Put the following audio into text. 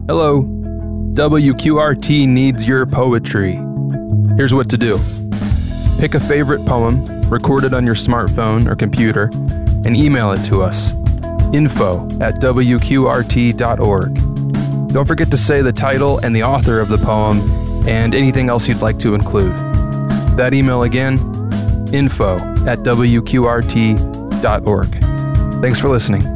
Hello, WQRT needs your poetry. Here's what to do. Pick a favorite poem, record it on your smartphone or computer, and email it to us. info@wqrt.org. Don't forget to say the title and the author of the poem and anything else you'd like to include. That email again, info@wqrt.org. Thanks for listening.